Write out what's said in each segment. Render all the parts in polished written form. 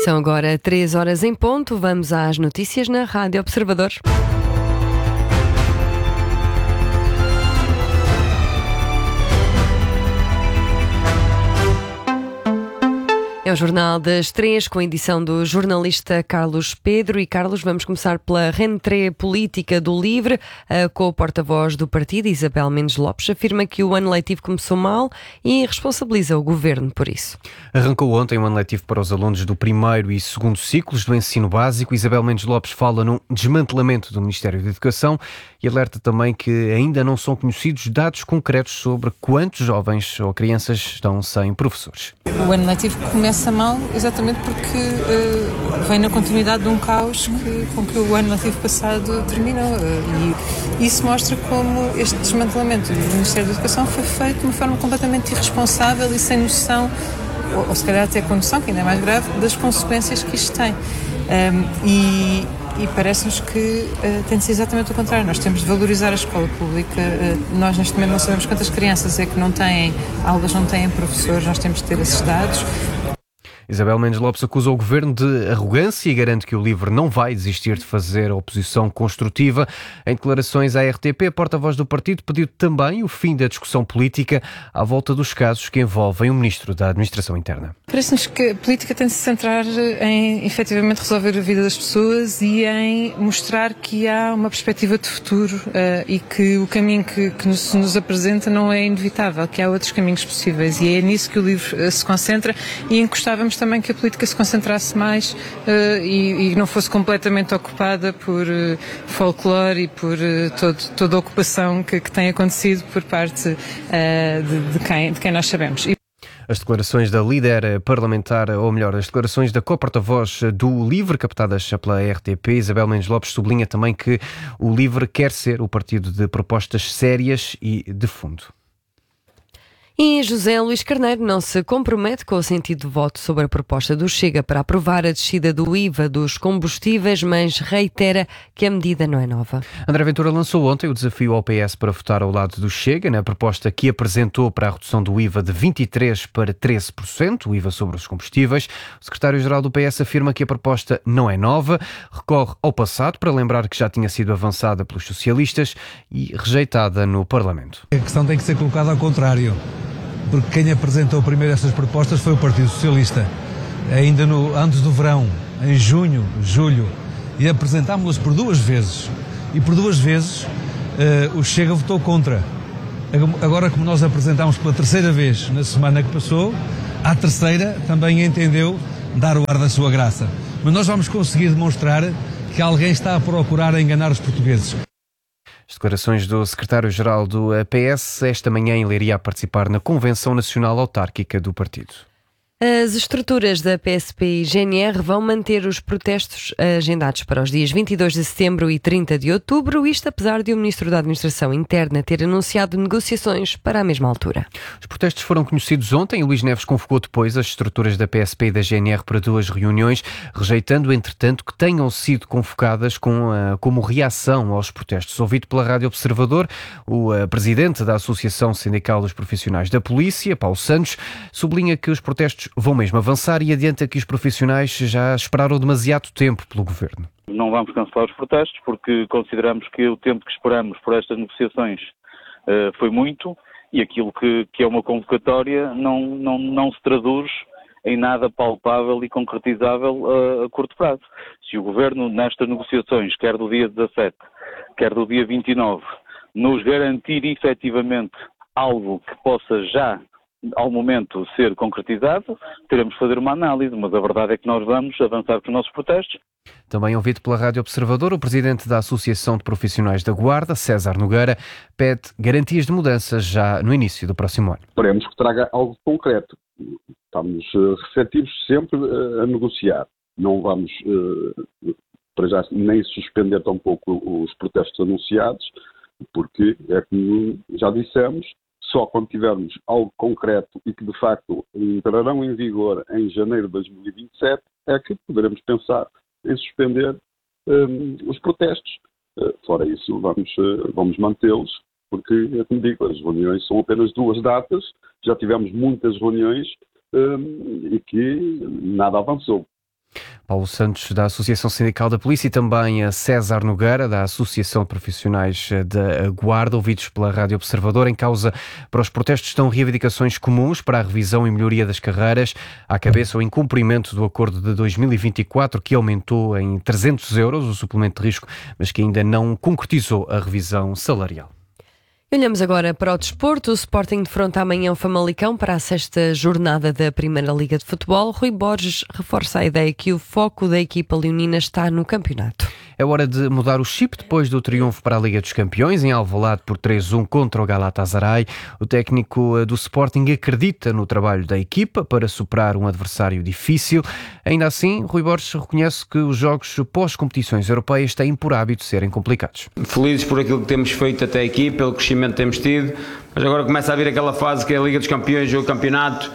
São agora 3 horas em ponto. Vamos às notícias na Rádio Observador. É o Jornal das 3, com a edição do jornalista Carlos Pedro. E, Carlos, vamos começar pela rentrée política do LIVRE, com o porta-voz do partido, Isabel Mendes Lopes, afirma que o ano letivo começou mal e responsabiliza o governo por isso. Arrancou ontem o ano letivo para os alunos do primeiro e segundo ciclos do ensino básico. Isabel Mendes Lopes fala num desmantelamento do Ministério da Educação e alerta também que ainda não são conhecidos dados concretos sobre quantos jovens ou crianças estão sem professores. O ano letivo começa mal exatamente porque vem na continuidade de um caos com que o ano letivo passado terminou. E isso mostra como este desmantelamento do Ministério da Educação foi feito de uma forma completamente irresponsável e sem noção, ou se calhar até com noção, que ainda é mais grave, das consequências que isto tem. E parece-nos que tem de ser exatamente o contrário. Nós temos de valorizar a escola pública. Nós neste momento não sabemos quantas crianças é que não têm aulas, não têm professores. Nós temos de ter esses dados. Isabel Mendes Lopes acusa o governo de arrogância e garante que o LIVRE não vai desistir de fazer oposição construtiva. Em declarações à RTP, a porta-voz do partido pediu também o fim da discussão política à volta dos casos que envolvem o Ministro da Administração Interna. Parece-nos que a política tem de se centrar em efetivamente resolver a vida das pessoas e em mostrar que há uma perspectiva de futuro e que o caminho que nos apresenta não é inevitável, que há outros caminhos possíveis, e é nisso que o LIVRE se concentra, e encostávamos também que a política se concentrasse mais e não fosse completamente ocupada por folclore e por toda a ocupação que tem acontecido por parte de quem nós sabemos. As declarações da líder parlamentar, ou melhor, as declarações da co-porta-voz do LIVRE, captadas pela RTP, Isabel Mendes Lopes, sublinha também que o LIVRE quer ser o partido de propostas sérias e de fundo. E José Luís Carneiro não se compromete com o sentido de voto sobre a proposta do Chega para aprovar a descida do IVA dos combustíveis, mas reitera que a medida não é nova. André Ventura lançou ontem o desafio ao PS para votar ao lado do Chega, na proposta que apresentou para a redução do IVA de 23% para 13%, o IVA sobre os combustíveis. O secretário-geral do PS afirma que a proposta não é nova, recorre ao passado para lembrar que já tinha sido avançada pelos socialistas e rejeitada no Parlamento. A questão tem que ser colocada ao contrário, porque quem apresentou primeiro essas propostas foi o Partido Socialista, ainda antes do verão, em junho, julho, e apresentámos-las por duas vezes, e por duas vezes o Chega votou contra. Agora, como nós apresentámos pela terceira vez na semana que passou, à terceira também entendeu dar o ar da sua graça. Mas nós vamos conseguir demonstrar que alguém está a procurar enganar os portugueses. As declarações do secretário-geral do PS esta manhã em Leiria a participar na Convenção Nacional Autárquica do partido. As estruturas da PSP e GNR vão manter os protestos agendados para os dias 22 de setembro e 30 de outubro, isto apesar de o Ministro da Administração Interna ter anunciado negociações para a mesma altura. Os protestos foram conhecidos ontem e Luís Neves convocou depois as estruturas da PSP e da GNR para duas reuniões, rejeitando, entretanto, que tenham sido convocadas como reação aos protestos. Ouvido pela Rádio Observador, o presidente da Associação Sindical dos Profissionais da Polícia, Paulo Santos, sublinha que os protestos vão mesmo avançar e adianta que os profissionais já esperaram demasiado tempo pelo governo. Não vamos cancelar os protestos porque consideramos que o tempo que esperamos por estas negociações foi muito, e aquilo que é uma convocatória não se traduz em nada palpável e concretizável a curto prazo. Se o governo nestas negociações, quer do dia 17, quer do dia 29, nos garantir efetivamente algo que possa já ao momento ser concretizado, teremos de fazer uma análise, mas a verdade é que nós vamos avançar com os nossos protestos. Também ouvido pela Rádio Observador, o presidente da Associação de Profissionais da Guarda, César Nogueira, pede garantias de mudanças já no início do próximo ano. Esperemos que traga algo concreto. Estamos receptivos sempre a negociar. Não vamos, para já, nem suspender tão pouco os protestos anunciados, porque, é como já dissemos, só quando tivermos algo concreto e que, de facto, entrarão em vigor em janeiro de 2027, é que poderemos pensar em suspender os protestos. Fora isso, vamos mantê-los, porque, como digo, as reuniões são apenas 2 datas, já tivemos muitas reuniões e que nada avançou. Paulo Santos, da Associação Sindical da Polícia, e também a César Nogueira, da Associação de Profissionais da Guarda, ouvidos pela Rádio Observador. Em causa para os protestos estão reivindicações comuns para a revisão e melhoria das carreiras, à cabeça o incumprimento do acordo de 2024, que aumentou em 300 euros o suplemento de risco, mas que ainda não concretizou a revisão salarial. Olhamos agora para o desporto. O Sporting defronta amanhã o Famalicão para a 6ª jornada da Primeira Liga de Futebol. Rui Borges reforça a ideia que o foco da equipa leonina está no campeonato. É hora de mudar o chip depois do triunfo para a Liga dos Campeões, em Alvalade por 3-1 contra o Galatasaray. O técnico do Sporting acredita no trabalho da equipa para superar um adversário difícil. Ainda assim, Rui Borges reconhece que os jogos pós-competições europeias têm por hábito serem complicados. Felizes por aquilo que temos feito até aqui, pelo crescimento que temos tido, mas agora começa a vir aquela fase que é a Liga dos Campeões, o campeonato,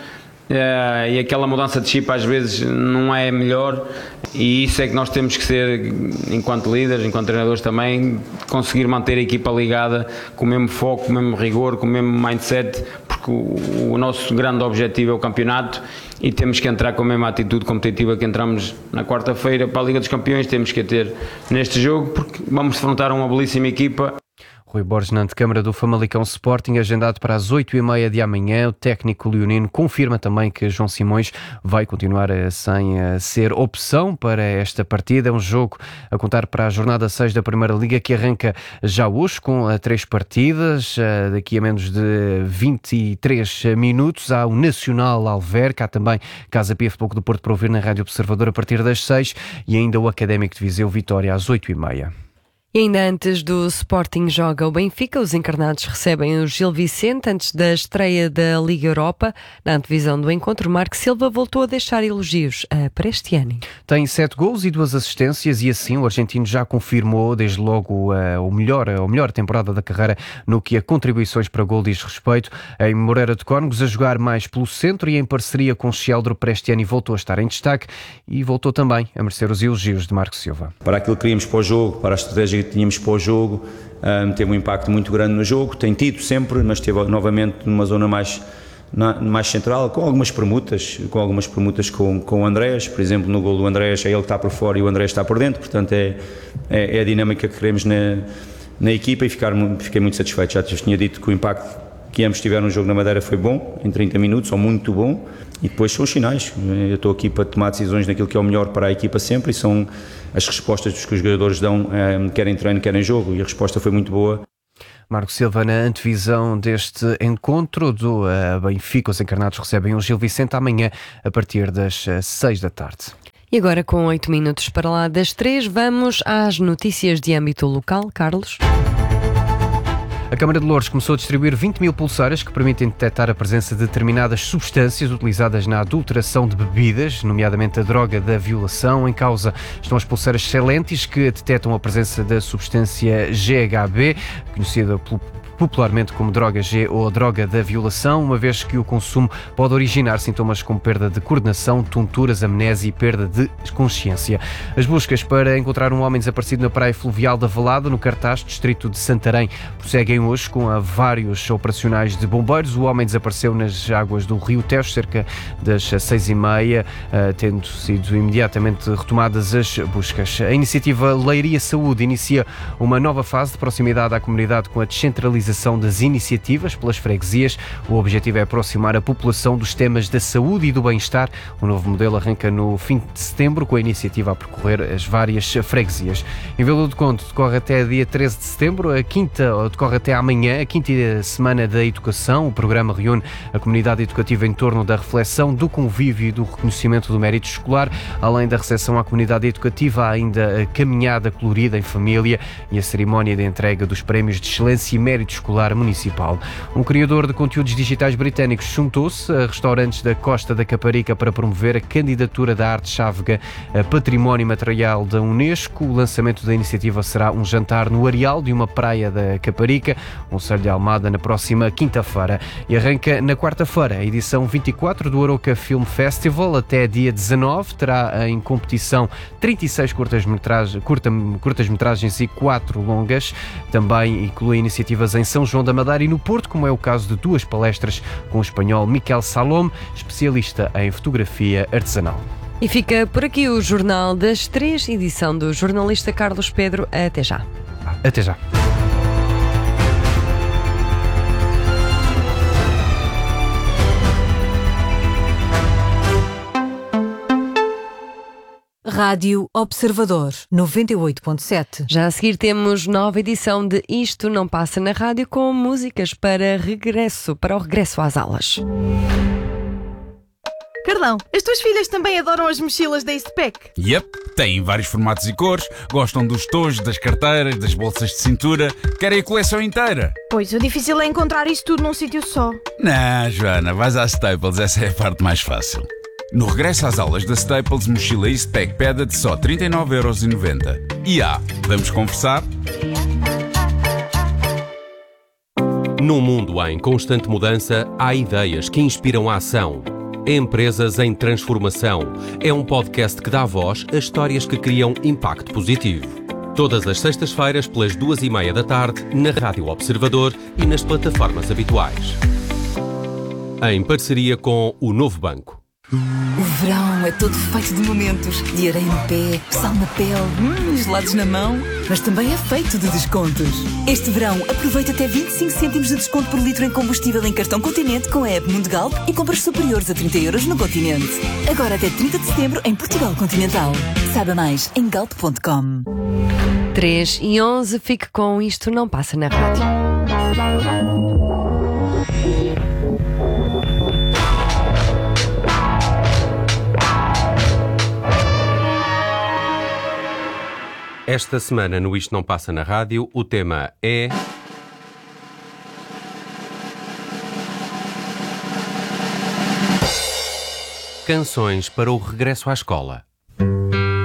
e aquela mudança de chip às vezes não é melhor, e isso é que nós temos que ser, enquanto líderes, enquanto treinadores também, conseguir manter a equipa ligada com o mesmo foco, com o mesmo rigor, com o mesmo mindset, porque o nosso grande objetivo é o campeonato e temos que entrar com a mesma atitude competitiva que entramos na quarta-feira para a Liga dos Campeões, temos que a ter neste jogo, porque vamos defrontar uma belíssima equipa. Rui Borges na antecâmara do Famalicão Sporting, agendado para as 8h30 de amanhã. O técnico leonino confirma também que João Simões vai continuar sem ser opção para esta partida. É um jogo a contar para a jornada 6 da Primeira Liga, que arranca já hoje com 3 partidas. Daqui a menos de 23 minutos há o Nacional Alverca, há também Casa Pia Futebol do Porto para ouvir na Rádio Observador a partir das 6 e ainda o Académico de Viseu Vitória às 8h30. E ainda antes do Sporting joga o Benfica, os encarnados recebem o Gil Vicente antes da estreia da Liga Europa. Na antevisão do encontro, Marco Silva voltou a deixar elogios a Prestiani. Tem 7 gols e 2 assistências e assim o argentino já confirmou desde logo a melhor temporada da carreira no que a contribuições para gol diz respeito. Em Moreira de Cónegos, a jogar mais pelo centro e em parceria com Sheldro, Prestiani voltou a estar em destaque e voltou também a merecer os elogios de Marco Silva. Para aquilo que queríamos para o jogo, para a estratégia que tínhamos para o jogo, teve um impacto muito grande no jogo, tem tido sempre, mas teve novamente numa zona mais central, com algumas permutas com o Andrés. Por exemplo, no gol do Andrés é ele que está por fora e o Andrés está por dentro, portanto é a dinâmica que queremos na equipa e fiquei muito satisfeito. Já tinha dito que o impacto que ambos tiveram no jogo na Madeira foi bom, em 30 minutos, ou muito bom, e depois são os finais. Eu estou aqui para tomar decisões naquilo que é o melhor para a equipa sempre, e são as respostas que os jogadores dão, quer em treino, quer em jogo, e a resposta foi muito boa. Marco Silva na antevisão deste encontro do Benfica. Os encarnados recebem o Gil Vicente amanhã a partir das 6 da tarde. E agora, com 8 minutos para lá das 3, vamos às notícias de âmbito local. Carlos? A Câmara de Loures começou a distribuir 20 mil pulseiras que permitem detectar a presença de determinadas substâncias utilizadas na adulteração de bebidas, nomeadamente a droga da violação. Em causa estão as pulseiras Celentis, que detectam a presença da substância GHB, conhecida popularmente como droga G ou droga da violação, uma vez que o consumo pode originar sintomas como perda de coordenação, tonturas, amnésia e perda de consciência. As buscas para encontrar um homem desaparecido na praia fluvial da Valada, no Cartaz, distrito de Santarém, prosseguem hoje com vários operacionais de bombeiros. O homem desapareceu nas águas do Rio Tejo, cerca das 6h30, tendo sido imediatamente retomadas as buscas. A iniciativa Leiria Saúde inicia uma nova fase de proximidade à comunidade com a descentralização das iniciativas pelas freguesias. O objetivo é aproximar a população dos temas da saúde e do bem-estar. O novo modelo arranca no fim de setembro, com a iniciativa a percorrer as várias freguesias. Em Vila do Conde decorre até dia 13 de setembro, decorre até amanhã, a 5ª Semana da Educação. O programa reúne a comunidade educativa em torno da reflexão, do convívio e do reconhecimento do mérito escolar. Além da recepção à comunidade educativa, há ainda a caminhada colorida em família e a cerimónia de entrega dos prémios de excelência e mérito escolar municipal. Um criador de conteúdos digitais britânicos juntou-se a restaurantes da Costa da Caparica para promover a candidatura da arte chávega a Património Material da Unesco. O lançamento da iniciativa será um jantar no areal de uma praia da Caparica, Concelho de Almada, na próxima quinta-feira. E arranca na quarta-feira a edição 24 do Aroca Film Festival. Até dia 19 terá em competição 36 curtas-metragens e 4 longas. Também inclui iniciativas em São João da Madeira e no Porto, como é o caso de 2 palestras com o espanhol Miquel Salom, especialista em fotografia artesanal. E fica por aqui o Jornal das 3, edição do jornalista Carlos Pedro. Até já. Até já. Rádio Observador 98.7. Já a seguir temos nova edição de Isto Não Passa na Rádio, com músicas para o regresso às aulas. Carlão, as tuas filhas também adoram as mochilas da Eastpak? Yep, têm vários formatos e cores, gostam dos tojos, das carteiras, das bolsas de cintura, querem a coleção inteira. Pois, o difícil é encontrar isso tudo num sítio só. Não, Joana, vais à Staples, essa é a parte mais fácil. No regresso às aulas da Staples, mochila Eastpak Peda de só 39,90€. E vamos conversar? Num mundo em constante mudança, há ideias que inspiram a ação. Empresas em Transformação é um podcast que dá voz a histórias que criam impacto positivo. Todas as sextas-feiras, pelas 2:30 da tarde, na Rádio Observador e nas plataformas habituais. Em parceria com o Novo Banco. O verão é todo feito de momentos, de areia no pé, sal na pele, gelados na mão, mas também é feito de descontos. Este verão aproveita até 25 cêntimos de desconto por litro em combustível em cartão Continente com a app Mundo Galp e compras superiores a 30€ no Continente. Agora até 30 de setembro em Portugal Continental. Saiba mais em galp.com. 3:11, fique com Isto Não Passa na Rádio. Esta semana no Isto Não Passa na Rádio, o tema é... Canções para o regresso à escola.